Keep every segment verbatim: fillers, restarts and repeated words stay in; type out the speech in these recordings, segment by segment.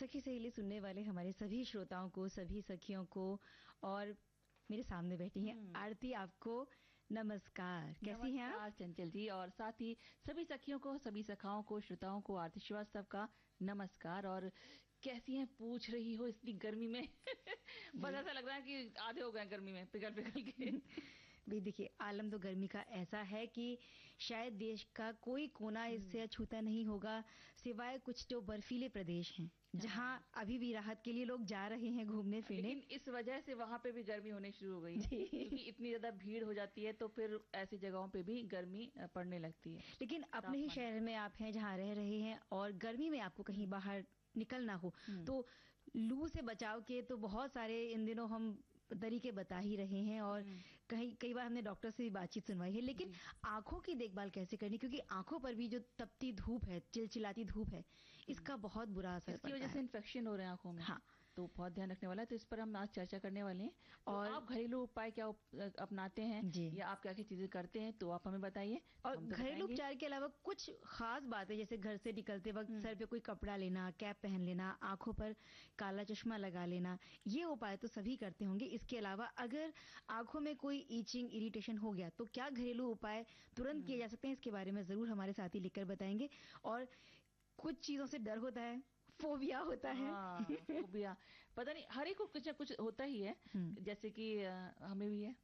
सखी सहेली सुनने वाले हमारे सभी श्रोताओं को, सभी सखियों को, और मेरे सामने बैठी हैं आरती, आपको नमस्कार। कैसी हैं आप? चंचल जी, और साथ ही सभी सखियों को, सभी सखाओं को, श्रोताओं को आरती श्रीवास्तव का नमस्कार। और कैसी हैं पूछ रही हो इतनी गर्मी में? बस ऐसा लग रहा है कि आधे हो गए गर्मी में पिघल पिघल के। भी देखिए, आलम तो गर्मी का ऐसा है कि शायद देश का कोई कोना इससे अछूता नहीं होगा, सिवाय कुछ जो बर्फीले प्रदेश हैं जहां अभी भी राहत के लिए लोग जा रहे हैं घूमने फिरने। लेकिन इस वजह से वहां पे भी गर्मी होने शुरू हो गई है, क्योंकि इतनी ज्यादा भीड़ हो जाती है, तो फिर ऐसी जगहों पे भी गर्मी पड़ने लगती है। लेकिन अपने ही शहर में आप हैं जहां रह रहे हैं और गर्मी में आपको कहीं बाहर निकलना हो, तो लू से बचाव के तो बहुत सारे इन दिनों हम तरीके बता ही रहे हैं, और कई कई बार हमने डॉक्टर से भी बातचीत सुनवाई है। लेकिन आंखों की देखभाल कैसे करनी, क्योंकि आंखों पर भी जो तपती धूप है, चिलचिलाती धूप है, इसका बहुत बुरा असर पड़ता है। इसकी वजह से इन्फेक्शन हो रहे हैं आंखों में। हाँ, तो बहुत ध्यान रखने वाला है, तो इस पर हम आज चर्चा करने वाले हैं। और तो आप घरेलू उपाय क्या अपनाते हैं या आप क्या क्या चीजें करते हैं, तो आप हमें बताइए। और तो घरेलू उपचार के अलावा कुछ खास बातें, जैसे घर से निकलते वक्त सर पे कोई कपड़ा लेना, कैप पहन लेना, आंखों पर काला चश्मा लगा लेना, ये उपाय तो सभी करते होंगे। इसके अलावा अगर आंखों में कोई ईचिंग, इरिटेशन हो गया, तो क्या घरेलू उपाय तुरंत किए जा सकते हैं, इसके बारे में जरूर हमारे साथी लिखकर बताएंगे। और कुछ चीजों से डर होता है, फोबिया होता है। हाँ, फोबिया पता नहीं, हर एक को कुछ ना कुछ होता ही है, जैसे कि हमें भी है।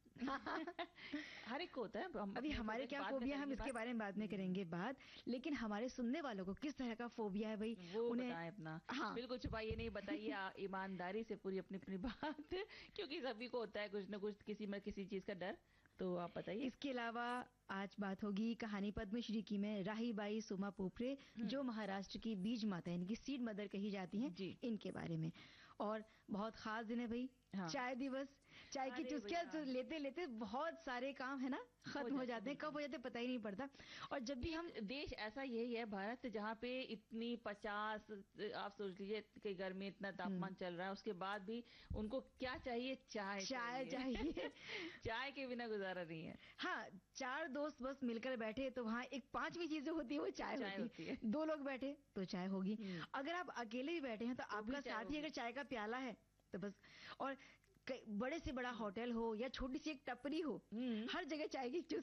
हर एक को होता है। हम अभी हमारे क्या फोबिया, हम इसके बारे में बाद में करेंगे बात। लेकिन हमारे सुनने वालों को किस तरह का फोबिया है भाई, वो उन्हें बताएं अपना। हाँ, बिल्कुल छुपाइए नहीं, बताइए ईमानदारी से पूरी अपनी अपनी बात, क्योंकि सभी को होता है कुछ न कुछ, किसी में किसी चीज का डर। तो आप बताइए। इसके अलावा आज बात होगी कहानी पद्मश्री की में राही बाई सोमा पोपरे, जो महाराष्ट्र की बीज माता यानी कि सीड मदर कही जाती हैं, इनके बारे में। और बहुत खास दिन है भाई, हाँ। चाय दिवस। चाय की चुस्कियां तो लेते लेते बहुत सारे काम है ना खत्म हो जाते हैं, कब हो जाते हैं पता ही नहीं पड़ता। और जब भी हम देश ऐसा यही है भारत, जहाँ पे इतनी पचास, आप सोच लीजिए कि गर्मी, इतना तापमान चल रहा है, उसके बाद भी उनको क्या चाहिए? चाय चाय चाहिए। चाय के बिना गुजारा नहीं है। हाँ, चार दोस्त बस मिलकर बैठे तो वहाँ एक पांचवी चीज जो होती है वो चाय, चाय होती, होती है। दो लोग बैठे तो चाय होगी। अगर आप अकेले भी बैठे हैं तो, तो आपका साथी अगर चाय का प्याला है तो बस। और बड़े से बड़ा होटल हो या छोटी सी एक टपरी हो, हर जगह चाय की